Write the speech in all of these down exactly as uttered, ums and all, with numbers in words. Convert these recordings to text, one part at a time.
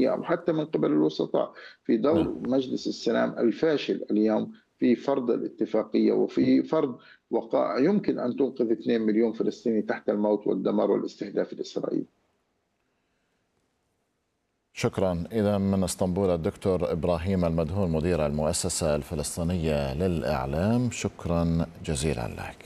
الدولية أو حتى من قبل الوسطاء في نعم. دور مجلس السلام الفاشل اليوم في فرض الاتفاقية وفي فرض وقائع يمكن أن تنقذ اثنين مليون فلسطيني تحت الموت والدمار والاستهداف الإسرائيلي. شكرا. إذا من اسطنبول الدكتور إبراهيم المدهون مدير المؤسسة الفلسطينية للإعلام، شكرا جزيلا لك.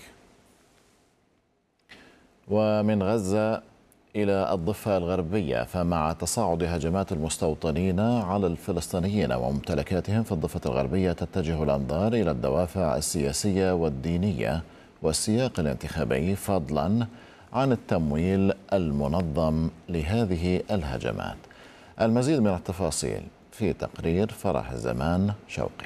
ومن غزة إلى الضفة الغربية، فمع تصاعد هجمات المستوطنين على الفلسطينيين وممتلكاتهم في الضفة الغربية تتجه الأنظار إلى الدوافع السياسية والدينية والسياق الانتخابي، فضلا عن التمويل المنظم لهذه الهجمات. المزيد من التفاصيل في تقرير فرح الزمان شوقي.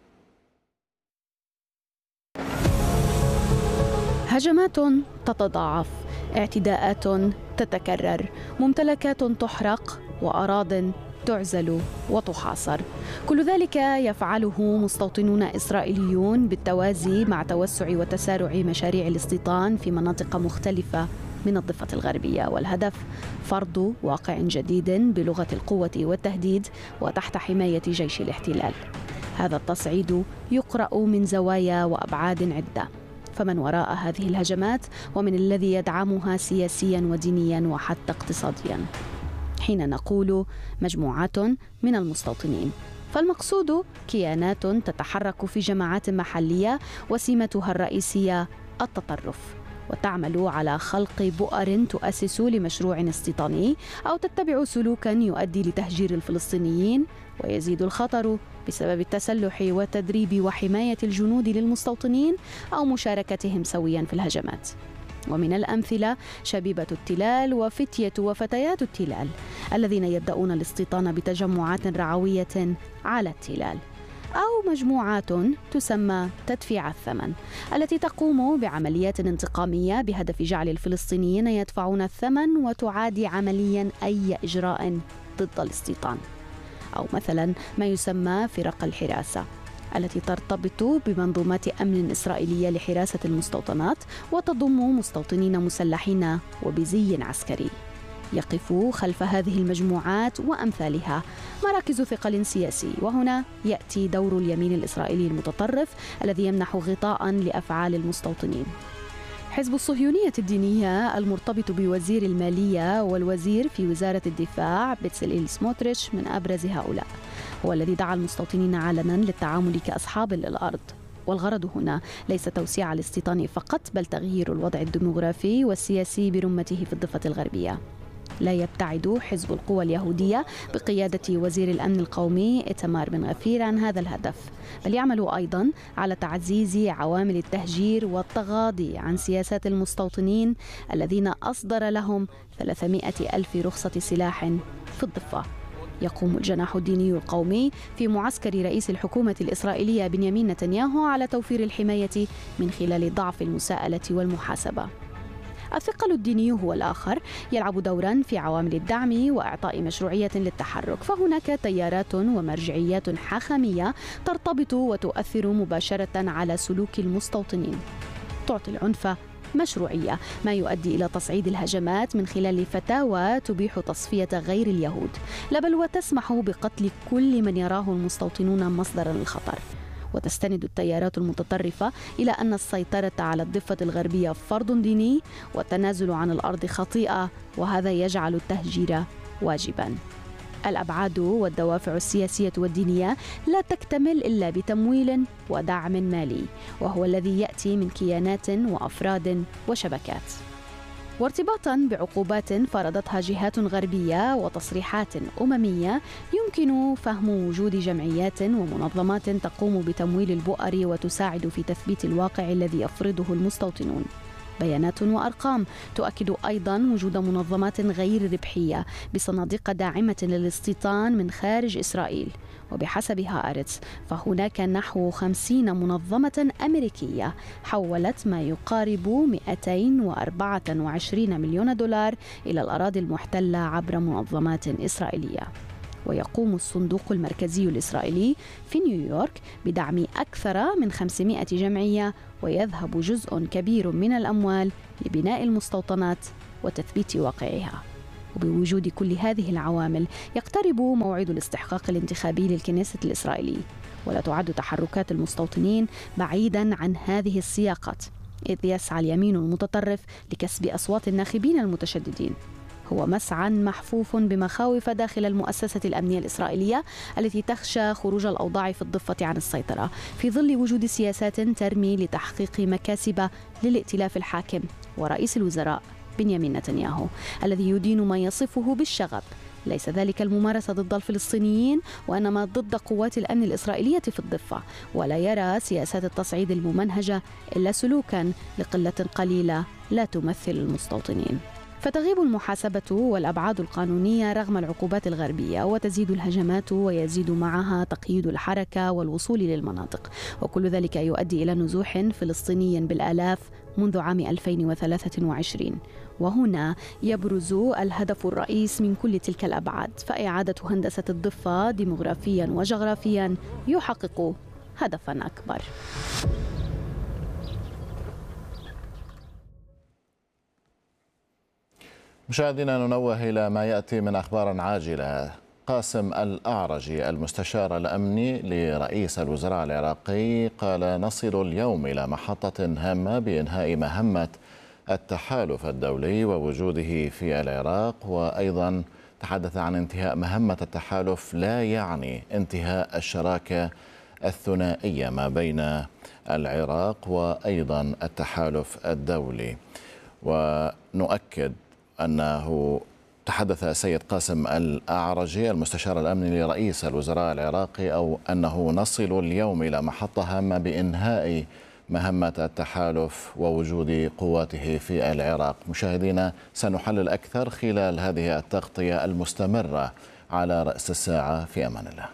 هجمات تتضاعف، اعتداءات تتكرر، ممتلكات تحرق وأراضٍ تعزل وتحاصر. كل ذلك يفعله مستوطنون إسرائيليون بالتوازي مع توسع وتسارع مشاريع الاستيطان في مناطق مختلفة من الضفة الغربية، والهدف فرض واقع جديد بلغة القوة والتهديد وتحت حماية جيش الاحتلال. هذا التصعيد يقرأ من زوايا وأبعاد عدة، فمن وراء هذه الهجمات ومن الذي يدعمها سياسيا ودينيا وحتى اقتصاديا؟ حين نقول مجموعات من المستوطنين فالمقصود كيانات تتحرك في جماعات محلية وسمتها الرئيسية التطرف، وتعمل على خلق بؤر تؤسس لمشروع استيطاني أو تتبع سلوكا يؤدي لتهجير الفلسطينيين، ويزيد الخطر بسبب التسلح والتدريب وحماية الجنود للمستوطنين أو مشاركتهم سويا في الهجمات. ومن الأمثلة شبيبة التلال وفتية وفتيات التلال الذين يبدأون الاستيطان بتجمعات رعوية على التلال، أو مجموعات تسمى تدفيع الثمن التي تقوم بعمليات انتقامية بهدف جعل الفلسطينيين يدفعون الثمن وتعادي عمليا أي إجراء ضد الاستيطان. أو مثلا ما يسمى فرق الحراسة التي ترتبط بمنظومات أمن إسرائيلية لحراسة المستوطنات وتضم مستوطنين مسلحين وبزي عسكري. يقف خلف هذه المجموعات وأمثالها مراكز ثقل سياسي، وهنا يأتي دور اليمين الإسرائيلي المتطرف الذي يمنح غطاء لأفعال المستوطنين. حزب الصهيونية الدينية المرتبط بوزير المالية والوزير في وزارة الدفاع بتسليل سموتريتش من أبرز هؤلاء، هو الذي دعا المستوطنين علنا للتعامل كأصحاب للأرض. والغرض هنا ليس توسيع الاستيطان فقط، بل تغيير الوضع الديموغرافي والسياسي برمته في الضفة الغربية. لا يبتعد حزب القوى اليهودية بقيادة وزير الأمن القومي إيتمار بن غفير عن هذا الهدف، بل يعمل أيضا على تعزيز عوامل التهجير والتغاضي عن سياسات المستوطنين الذين أصدر لهم ثلاثمائة ألف رخصة سلاح في الضفة. يقوم الجناح الديني القومي في معسكر رئيس الحكومة الإسرائيلية بنيامين نتنياهو على توفير الحماية من خلال ضعف المساءلة والمحاسبة. الثقل الديني هو الآخر يلعب دورا في عوامل الدعم وإعطاء مشروعية للتحرك، فهناك تيارات ومرجعيات حاخامية ترتبط وتؤثر مباشرة على سلوك المستوطنين، تعطي العنف مشروعية، ما يؤدي إلى تصعيد الهجمات من خلال فتاوى تبيح تصفية غير اليهود، لا بل وتسمح بقتل كل من يراه المستوطنون مصدرا للخطر. وتستند التيارات المتطرفة إلى أن السيطرة على الضفة الغربية فرض ديني والتنازل عن الأرض خطيئة، وهذا يجعل التهجير واجبا. الأبعاد والدوافع السياسية والدينية لا تكتمل إلا بتمويل ودعم مالي، وهو الذي يأتي من كيانات وأفراد وشبكات، وارتباطا بعقوبات فرضتها جهات غربية وتصريحات أممية. يمكن فهم وجود جمعيات ومنظمات تقوم بتمويل البؤر وتساعد في تثبيت الواقع الذي يفرضه المستوطنون. بيانات وأرقام تؤكد أيضا وجود منظمات غير ربحية بصناديق داعمة للاستيطان من خارج إسرائيل، وبحسب هآرتس فهناك نحو خمسين منظمة أمريكية حولت ما يقارب مئتين وأربعة وعشرين مليون دولار إلى الأراضي المحتلة عبر منظمات إسرائيلية. ويقوم الصندوق المركزي الإسرائيلي في نيويورك بدعم أكثر من خمسمائة جمعية، ويذهب جزء كبير من الأموال لبناء المستوطنات وتثبيت واقعها. وبوجود كل هذه العوامل يقترب موعد الاستحقاق الانتخابي للكنيسة الإسرائيلي، ولا تعد تحركات المستوطنين بعيدا عن هذه السياقات، إذ يسعى اليمين المتطرف لكسب أصوات الناخبين المتشددين. هو مسعى محفوف بمخاوف داخل المؤسسة الأمنية الإسرائيلية التي تخشى خروج الأوضاع في الضفة عن السيطرة في ظل وجود سياسات ترمي لتحقيق مكاسب للائتلاف الحاكم ورئيس الوزراء بنيامين نتنياهو الذي يدين ما يصفه بالشغب. ليس ذلك الممارسة ضد الفلسطينيين وإنما ضد قوات الأمن الإسرائيلية في الضفة، ولا يرى سياسات التصعيد الممنهجة إلا سلوكا لقلة قليلة لا تمثل المستوطنين. فتغيب المحاسبة والأبعاد القانونية رغم العقوبات الغربية، وتزيد الهجمات ويزيد معها تقييد الحركة والوصول للمناطق، وكل ذلك يؤدي إلى نزوح فلسطيني بالآلاف منذ عام ألفين وثلاثة وعشرين. وهنا يبرز الهدف الرئيس من كل تلك الأبعاد، فإعادة هندسة الضفة ديموغرافيا وجغرافيا يحقق هدفا أكبر. مشاهدينا، ننوه إلى ما يأتي من أخبار عاجلة. قاسم الأعرجي المستشار الأمني لرئيس الوزراء العراقي قال: نصل اليوم إلى محطة هامة بإنهاء مهمة التحالف الدولي ووجوده في العراق. وأيضا تحدث عن انتهاء مهمة التحالف لا يعني انتهاء الشراكة الثنائية ما بين العراق وأيضا التحالف الدولي. ونؤكد أنه تحدث السيد قاسم الأعرجي المستشار الأمني لرئيس الوزراء العراقي أو أنه نصل اليوم إلى محطة هامة بإنهاء مهمة التحالف ووجود قواته في العراق. مشاهدينا، سنحلل أكثر خلال هذه التغطية المستمرة على رأس الساعة. في أمان الله.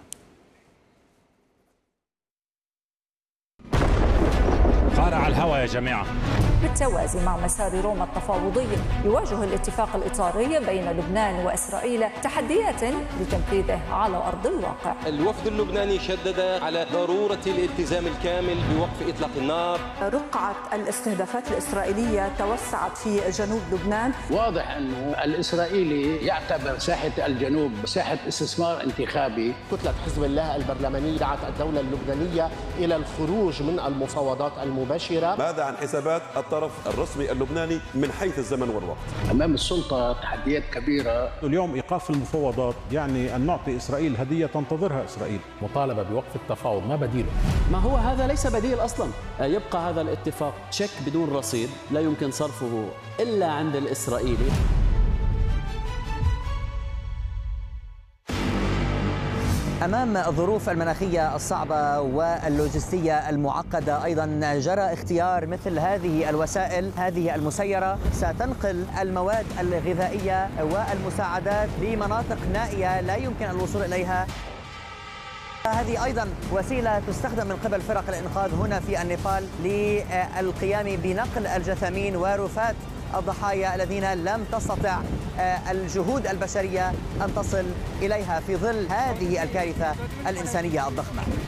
قارع الهوى يا جماعة. بالتوازي مع مسار روما التفاوضي، يواجه الاتفاق الإطاري بين لبنان وإسرائيل تحديات لتنفيذه على أرض الواقع. الوفد اللبناني شدد على ضرورة الالتزام الكامل بوقف إطلاق النار. رقعة الاستهدافات الإسرائيلية توسعت في جنوب لبنان. واضح أنه الإسرائيلي يعتبر ساحة الجنوب ساحة استثمار انتخابي. كتلة حزب الله البرلماني دعت الدولة اللبنانية إلى الخروج من المفاوضات المباشرة. ماذا عن حسابات الطرف الرسمي اللبناني من حيث الزمن والوقت؟ أمام السلطة تحديات كبيرة. اليوم إيقاف المفاوضات يعني أن نعطي إسرائيل هدية تنتظرها إسرائيل. مطالبة بوقف التفاوض، ما بديله؟ ما هو هذا ليس بديل أصلا. يبقى هذا الاتفاق تشيك بدون رصيد لا يمكن صرفه إلا عند الإسرائيلي. أمام الظروف المناخية الصعبة واللوجستية المعقدة أيضا جرى اختيار مثل هذه الوسائل هذه المسيرة ستنقل المواد الغذائية والمساعدات لمناطق نائية لا يمكن الوصول إليها. هذه أيضا وسيلة تستخدم من قبل فرق الإنقاذ هنا في النيبال للقيام بنقل الجثامين ورفات الضحايا الذين لم تستطع الجهود البشرية أن تصل إليها في ظل هذه الكارثة الإنسانية الضخمة.